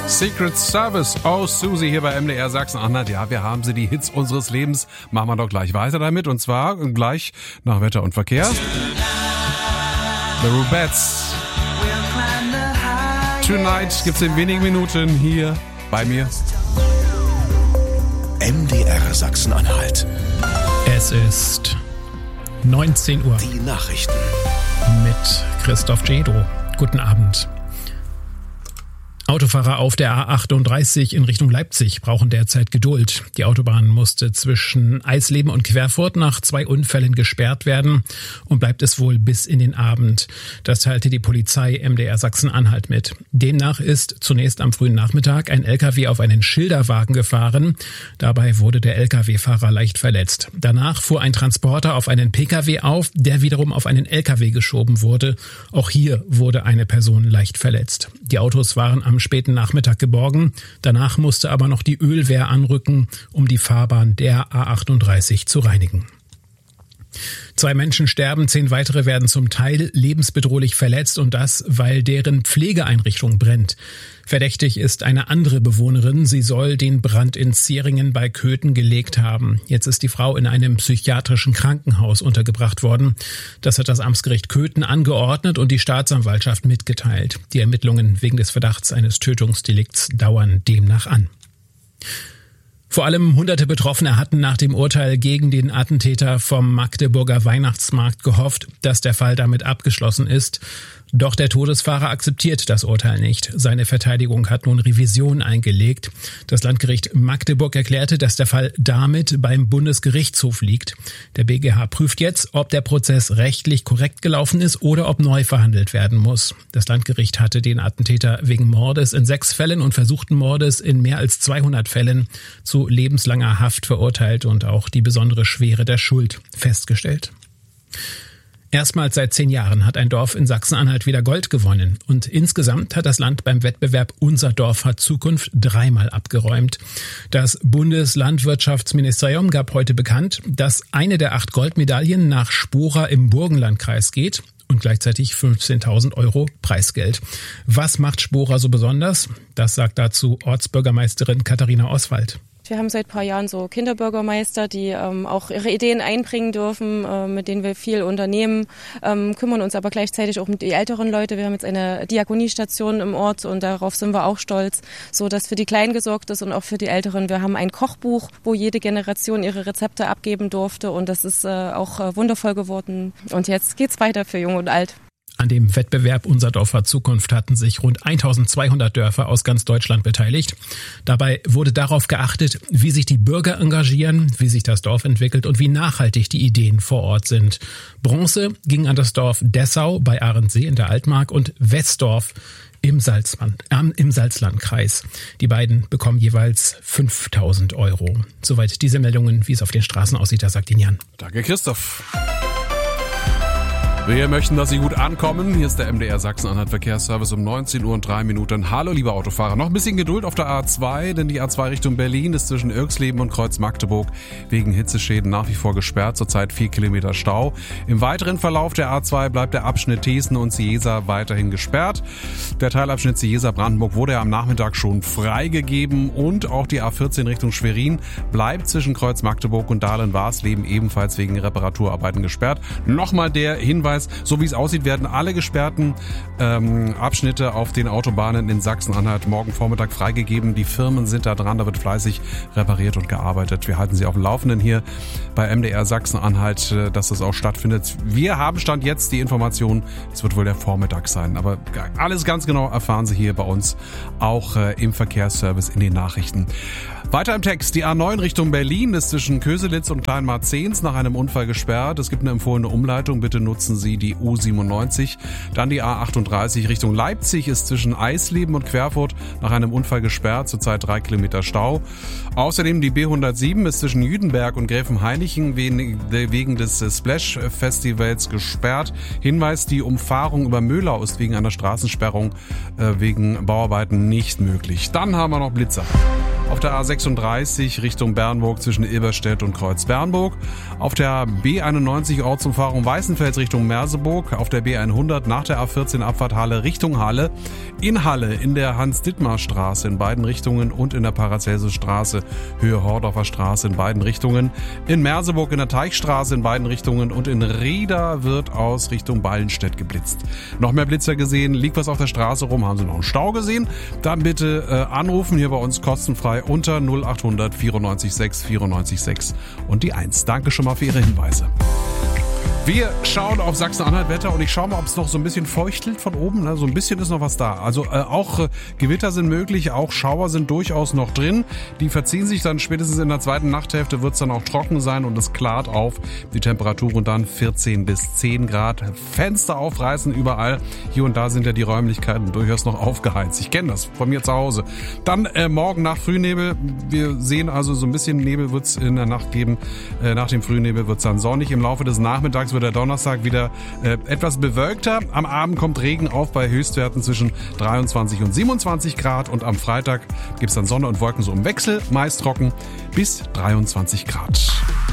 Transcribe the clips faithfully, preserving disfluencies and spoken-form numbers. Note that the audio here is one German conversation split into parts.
Secret Service, oh Susi hier bei M D R Sachsen-Anhalt. Ja, wir haben sie, die Hits unseres Lebens. Machen wir doch gleich weiter damit und zwar gleich nach Wetter und Verkehr. The Rubettes. Tonight gibt's in wenigen Minuten hier bei mir. M D R Sachsen-Anhalt. Es ist neunzehn Uhr. Die Nachrichten. Mit Christoph Jedo. Guten Abend. Autofahrer auf der A achtunddreißig in Richtung Leipzig brauchen derzeit Geduld. Die Autobahn musste zwischen Eisleben und Querfurt nach zwei Unfällen gesperrt werden und bleibt es wohl bis in den Abend. Das teilte die Polizei M D R Sachsen-Anhalt mit. Demnach ist zunächst am frühen Nachmittag ein L K W auf einen Schilderwagen gefahren. Dabei wurde der L K W-Fahrer leicht verletzt. Danach fuhr ein Transporter auf einen P K W auf, der wiederum auf einen L K W geschoben wurde. Auch hier wurde eine Person leicht verletzt. Die Autos waren am späten Nachmittag geborgen. Danach musste aber noch die Ölwehr anrücken, um die Fahrbahn der A achtunddreißig zu reinigen. Zwei Menschen sterben, zehn weitere werden zum Teil lebensbedrohlich verletzt und das, weil deren Pflegeeinrichtung brennt. Verdächtig ist eine andere Bewohnerin. Sie soll den Brand in Zähringen bei Köthen gelegt haben. Jetzt ist die Frau in einem psychiatrischen Krankenhaus untergebracht worden. Das hat das Amtsgericht Köthen angeordnet und die Staatsanwaltschaft mitgeteilt. Die Ermittlungen wegen des Verdachts eines Tötungsdelikts dauern demnach an. Vor allem hunderte Betroffene hatten nach dem Urteil gegen den Attentäter vom Magdeburger Weihnachtsmarkt gehofft, dass der Fall damit abgeschlossen ist. Doch der Todesfahrer akzeptiert das Urteil nicht. Seine Verteidigung hat nun Revision eingelegt. Das Landgericht Magdeburg erklärte, dass der Fall damit beim Bundesgerichtshof liegt. Der B G H prüft jetzt, ob der Prozess rechtlich korrekt gelaufen ist oder ob neu verhandelt werden muss. Das Landgericht hatte den Attentäter wegen Mordes in sechs Fällen und versuchten Mordes in mehr als zweihundert Fällen zu lebenslanger Haft verurteilt und auch die besondere Schwere der Schuld festgestellt. Erstmals seit zehn Jahren hat ein Dorf in Sachsen-Anhalt wieder Gold gewonnen. Und insgesamt hat das Land beim Wettbewerb Unser Dorf hat Zukunft dreimal abgeräumt. Das Bundeslandwirtschaftsministerium gab heute bekannt, dass eine der acht Goldmedaillen nach Spora im Burgenlandkreis geht und gleichzeitig fünfzehntausend Euro Preisgeld. Was macht Spora so besonders? Das sagt dazu Ortsbürgermeisterin Katharina Oswald. Wir haben seit ein paar Jahren so Kinderbürgermeister, die ähm, auch ihre Ideen einbringen dürfen, äh, mit denen wir viel unternehmen, ähm, kümmern uns aber gleichzeitig auch um die älteren Leute. Wir haben jetzt eine Diakoniestation im Ort und darauf sind wir auch stolz, so dass für die Kleinen gesorgt ist und auch für die Älteren. Wir haben ein Kochbuch, wo jede Generation ihre Rezepte abgeben durfte und das ist äh, auch äh, wundervoll geworden. Und jetzt geht's weiter für Jung und Alt. An dem Wettbewerb Unser Dorf hat Zukunft hatten sich rund eintausendzweihundert Dörfer aus ganz Deutschland beteiligt. Dabei wurde darauf geachtet, wie sich die Bürger engagieren, wie sich das Dorf entwickelt und wie nachhaltig die Ideen vor Ort sind. Bronze ging an das Dorf Dessau bei Ahrensee in der Altmark und Westdorf im Salzland, äh, im Salzlandkreis. Die beiden bekommen jeweils fünftausend Euro. Soweit diese Meldungen, wie es auf den Straßen aussieht, da sagt Ihnen Jan. Danke, Christoph. Wir möchten, dass Sie gut ankommen. Hier ist der M D R Sachsen-Anhalt Verkehrsservice um neunzehn Uhr und drei Minuten. Hallo, liebe Autofahrer. Noch ein bisschen Geduld auf der A zwei, denn die A zwei Richtung Berlin ist zwischen Irxleben und Kreuz Magdeburg wegen Hitzeschäden nach wie vor gesperrt. Zurzeit vier Kilometer Stau. Im weiteren Verlauf der A zwei bleibt der Abschnitt Thesen und Ciesa weiterhin gesperrt. Der Teilabschnitt Ciesa-Brandenburg wurde ja am Nachmittag schon freigegeben und auch die A vierzehn Richtung Schwerin bleibt zwischen Kreuz Magdeburg und Dahlen-Warsleben ebenfalls wegen Reparaturarbeiten gesperrt. Nochmal der Hinweis, so wie es aussieht, werden alle gesperrten ähm, Abschnitte auf den Autobahnen in Sachsen-Anhalt morgen Vormittag freigegeben. Die Firmen sind da dran, da wird fleißig repariert und gearbeitet. Wir halten Sie auf dem Laufenden hier bei M D R Sachsen-Anhalt, dass das auch stattfindet. Wir haben Stand jetzt die Information, es wird wohl der Vormittag sein. Aber alles ganz genau erfahren Sie hier bei uns, auch äh, im Verkehrsservice in den Nachrichten. Weiter im Text, die A neun Richtung Berlin ist zwischen Köselitz und Kleinmarzens nach einem Unfall gesperrt. Es gibt eine empfohlene Umleitung, bitte nutzen Sie die U siebenundneunzig. Dann die A achtunddreißig Richtung Leipzig ist zwischen Eisleben und Querfurt nach einem Unfall gesperrt, zurzeit drei Kilometer Stau. Außerdem die B hundertsieben ist zwischen Jüdenberg und Gräfenhainichen wegen des Splash Festivals gesperrt. Hinweis, die Umfahrung über Möhlau ist wegen einer Straßensperrung wegen Bauarbeiten nicht möglich. Dann haben wir noch Blitzer. Auf der A sechsunddreißig Richtung Bernburg zwischen Ilberstedt und Kreuz-Bernburg. Auf der B einundneunzig Ortsumfahrung Weißenfels Richtung Merseburg. Auf der B hundert nach der A vierzehn Abfahrt Halle Richtung Halle. In Halle in der Hans-Dittmar-Straße in beiden Richtungen und in der Paracelsus-Straße Höhe Hordorfer Straße in beiden Richtungen. In Merseburg in der Teichstraße in beiden Richtungen und in Rieda wird aus Richtung Ballenstedt geblitzt. Noch mehr Blitzer gesehen, liegt was auf der Straße rum, haben Sie noch einen Stau gesehen? Dann bitte äh, anrufen hier bei uns kostenfrei unter null acht hundert vierundneunzig sechs vierundneunzig sechs und die eins. Danke schon mal für Ihre Hinweise. Wir schauen auf Sachsen-Anhalt Wetter und ich schaue mal, ob es noch so ein bisschen feuchtelt von oben. Ne? So ein bisschen ist noch was da. Also äh, auch äh, Gewitter sind möglich, auch Schauer sind durchaus noch drin. Die verziehen sich dann spätestens in der zweiten Nachthälfte, wird es dann auch trocken sein und es klart auf. Die Temperaturen dann vierzehn bis zehn Grad. Fenster aufreißen überall. Hier und da sind ja die Räumlichkeiten durchaus noch aufgeheizt. Ich kenne das von mir zu Hause. Dann äh, morgen nach Frühnebel. Wir sehen also so ein bisschen Nebel wird es in der Nacht geben. Äh, nach dem Frühnebel wird es dann sonnig. Im Laufe des Nachmittags wird der Donnerstag wieder äh, etwas bewölkter. Am Abend kommt Regen auf bei Höchstwerten zwischen dreiundzwanzig und siebenundzwanzig Grad und am Freitag gibt es dann Sonne und Wolken so im Wechsel, meist trocken bis dreiundzwanzig Grad.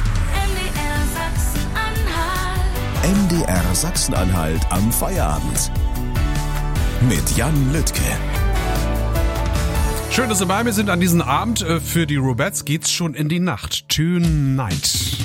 M D R Sachsen-Anhalt am Feierabend. Mit Jan Lüttke. Schön, dass Sie bei mir sind an diesem Abend. Für die Rubettes geht's schon in die Nacht. Tonight.